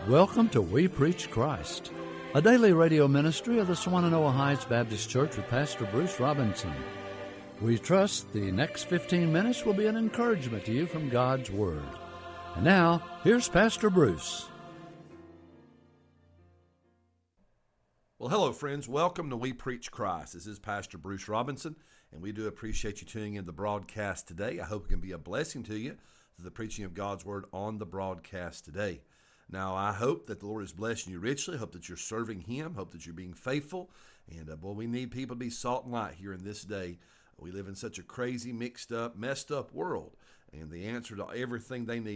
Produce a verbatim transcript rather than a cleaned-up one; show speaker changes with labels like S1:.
S1: Welcome to We Preach Christ, a daily radio ministry of the Swannanoa Heights Baptist Church with Pastor Bruce Robinson. We trust the next fifteen minutes will be an encouragement to you from God's Word. And now, here's Pastor Bruce.
S2: Well, hello, friends. Welcome to We Preach Christ. This is Pastor Bruce Robinson, and we do appreciate you tuning in the broadcast today. I hope it can be a blessing to you through the preaching of God's Word on the broadcast today. Now, I hope that the Lord is blessing you richly. I hope that you're serving Him. Hope that you're being faithful. And, uh, boy, we need people to be salt and light here in this day. We live in such a crazy, mixed up, messed up world. And the answer to everything they need